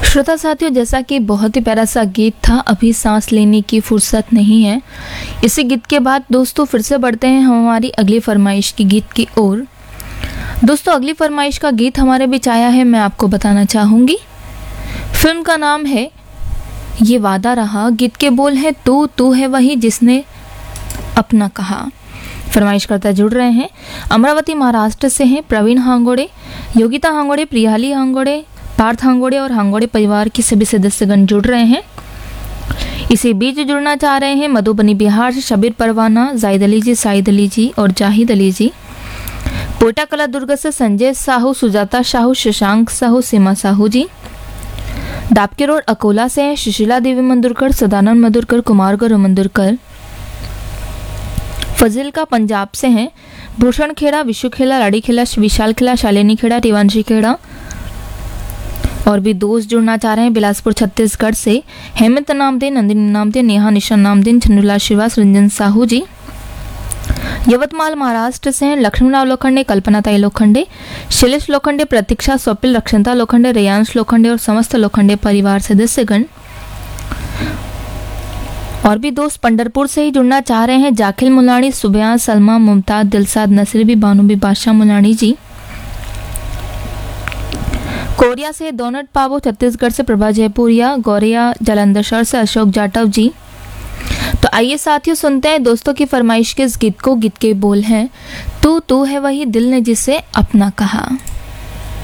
श्रोता साथियों, जैसा कि बहुत ही प्यारा सा गीत था, अभी सांस लेने की फुर्सत नहीं है। इसी गीत के बाद दोस्तों फिर से बढ़ते हैं हमारी अगली फरमाइश की गीत की ओर। दोस्तों अगली फरमाइश का गीत हमारे बीच आया है, मैं आपको बताना चाहूँगी। फिल्म का नाम है ये वादा रहा। गीत के बोल है तू है वही जिसने अपना कहा। फरमाइशकर्ता जुड़ रहे हैं, अमरावती महाराष्ट्र से हैं प्रवीण हांगोड़े, योगिता हांगोड़े, प्रियाली हांगोड़े, पार्थ हांगोड़े और हांगोड़े परिवार के सभी सदस्यगण जुड़ रहे हैं। इसी बीच जुड़ना चाह रहे हैं मधुबनी बिहार से शबीर परवाना, जाहिद अली जी, साइद अली जी और जाहिद अली जी। पोटा कला दुर्ग से संजय साहू, सुजाता साहू, शशांक साहू, सीमा साहू जी। दापके रोड अकोला से हैं सुशीला देवी मंदुरकर, सदानंद मंदुरकर, कुमार गौरव मंदुरकर। फजिल का पंजाब से हैं भूषण खेड़ा, विशु खेड़ा, लाड़ी खेड़ा, विशाल खेड़ा, शालिनी खेड़ा, टिवांशी खेड़ा। और भी दोस्त जुड़ना चाह रहे हैं बिलासपुर छत्तीसगढ़ से हेमंत नामदे, नंदिनी नामदे, नेहा निशा नामदे, छन्नुला श्रीवास, रंजन साहू जी। यवतमाल महाराष्ट्र से हैं लक्ष्मणराव लोखंडे, कल्पना ताई लोखंडे, शैलेश लोखंडे, प्रतीक्षा स्वपिल, रक्षंता लोखंडे, रेयांश लोखंडे और समस्त लोखंडे परिवार सदस्यगण। और भी दोस्त पंडरपुर से ही जुड़ना चाह रहे हैं जाखिल मुलानी, सुबयान, सलमा, मुमताज, दिलसाद नसरीबी, बानूबी, बादशाह मुलानी जी। कोरिया से दोनट पावो, छत्तीसगढ़ से प्रभा जयपुरिया, गौरिया जालंधर शहर से अशोक जाटव जी। तो आइए साथियों सुनते हैं दोस्तों की फरमाइश के इस गीत को। गीत के बोल हैं तू है वही दिल ने जिसे अपना कहा।